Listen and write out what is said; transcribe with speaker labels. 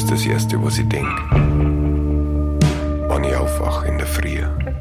Speaker 1: ist das Erste, was ich denk, wenn ich aufwache in der Früh.